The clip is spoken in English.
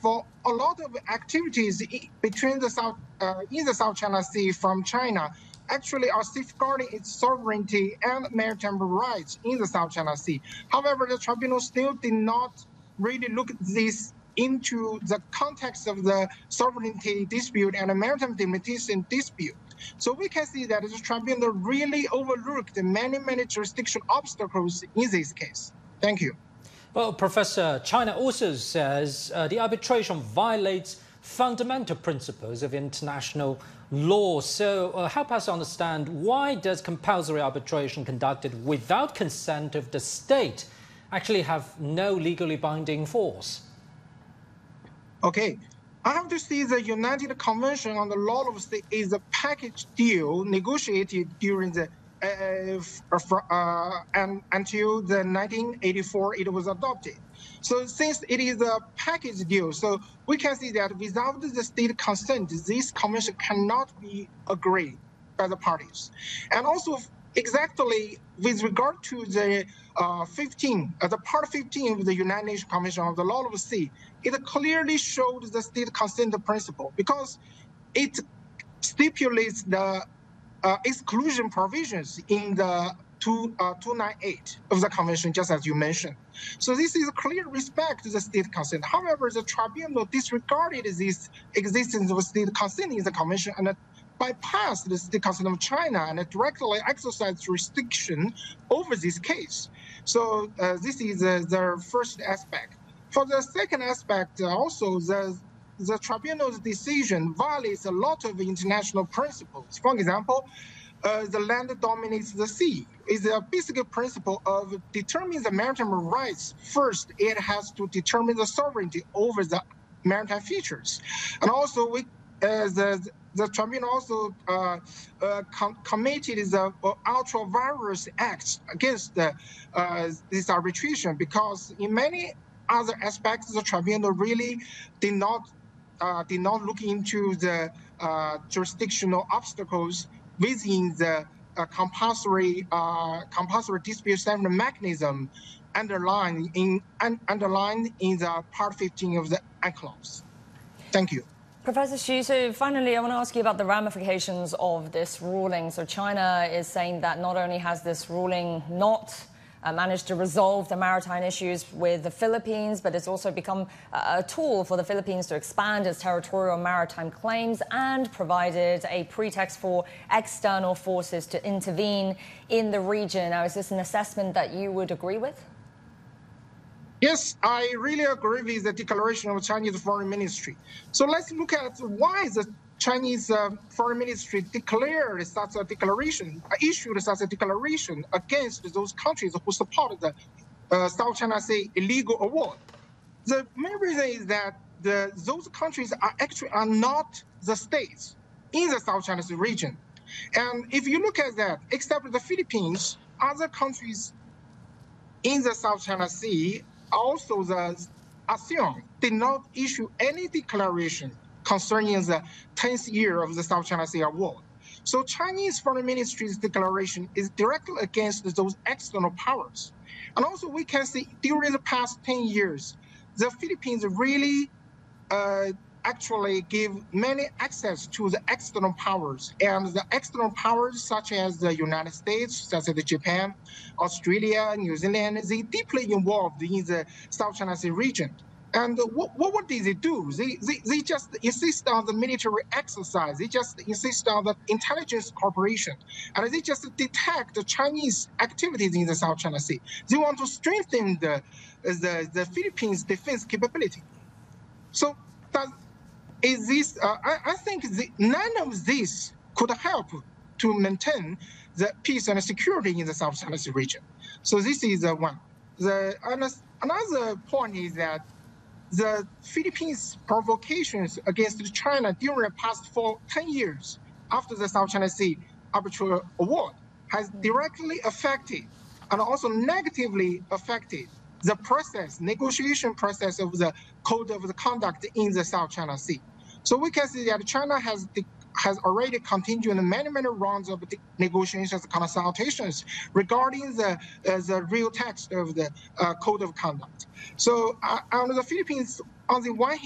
for a lot of activities between the in the South China Sea from China actually are safeguarding its sovereignty and maritime rights in the South China Sea. However, the tribunal still did not really look at this into the context of the sovereignty dispute and the maritime delimitation dispute. So we can see that the tribunal really overlooked many jurisdiction obstacles in this case. Thank you. Well, Professor, China also says the arbitration violates fundamental principles of international law. So help us understand, why does compulsory arbitration conducted without consent of the state actually have no legally binding force? Okay, I have to see the United Convention on the Law of the Sea is a package deal negotiated during the and until the 1984 it was adopted. So since it is a package deal, so we can see that without the state consent, this convention cannot be agreed by the parties. And also exactly with regard to the the part 15 of the United Nations Convention on the Law of the Sea, it clearly showed the state consent principle because it stipulates the exclusion provisions in the 298 of the convention, just as you mentioned. So this is a clear respect to the state consent. However, the tribunal disregarded this existence of state consent in the convention and bypassed the state consent of China and directly exercised restriction over this case. So this is the first aspect. For the second aspect, also the tribunal's decision violates a lot of international principles. For example, the land dominates the sea is a basic principle of determining the maritime rights. First, it has to determine the sovereignty over the maritime features. And also, the tribunal also committed the ultra-virus acts against this arbitration because in many other aspects, the tribunal really did not look into the jurisdictional obstacles within the compulsory dispute settlement mechanism underlined in the Part 15 of the UNCLOS. Thank you. Professor Xu, so finally I want to ask you about the ramifications of this ruling. So China is saying that not only has this ruling not managed to resolve the maritime issues with the Philippines, but it's also become a tool for the Philippines to expand its territorial maritime claims and provided a pretext for external forces to intervene in the region. Now, is this an assessment that you would agree with? Yes, I really agree with the declaration of Chinese Foreign Ministry. So let's look at why the Chinese Foreign Ministry declared such a declaration, issued such a declaration against those countries who support the South China Sea illegal award. The main reason is that those countries are not the states in the South China Sea region. And if you look at that, except the Philippines, other countries in the South China Sea, also the ASEAN, did not issue any declaration concerning the 10th year of the South China Sea award. So Chinese Foreign Ministry's declaration is directly against those external powers. And also we can see during the past 10 years, the Philippines really actually give many access to the external powers. And the external powers such as the United States, such as Japan, Australia, New Zealand, they deeply involved in the South China Sea region. And what did they do? They just insist on the military exercise. They just insist on the intelligence cooperation. And they just detect the Chinese activities in the South China Sea. They want to strengthen the Philippines' defense capability. So I think none of this could help to maintain the peace and security in the South China Sea region. So this is one. Another point is that the Philippines' provocations against China during the past 10 years after the South China Sea arbitral award has directly affected and also negatively affected the negotiation process of the Code of the Conduct in the South China Sea. So we can see that China has already continued many rounds of negotiations and consultations regarding the real text of the Code of Conduct. So on the Philippines, on the one hand,